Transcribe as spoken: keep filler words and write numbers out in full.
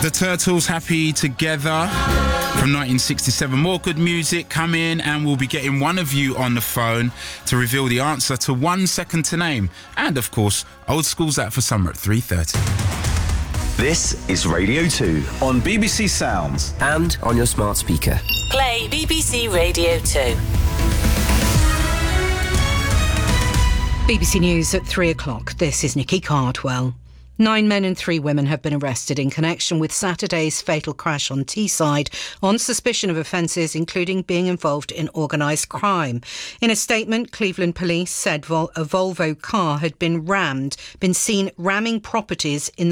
The Turtles, Happy Together from nineteen sixty-seven. More good music coming, and we'll be getting one of you on the phone to reveal the answer to One Second to Name. And, of course, Old School's out for summer at three thirty. This is Radio two on B B C Sounds and on your smart speaker. Play B B C Radio two. B B C News at three o'clock. This is Nikki Cardwell. Nine men and three women have been arrested in connection with Saturday's fatal crash on Teesside on suspicion of offences including being involved in organised crime. In a statement, Cleveland Police said a Volvo car had been rammed, been seen ramming properties in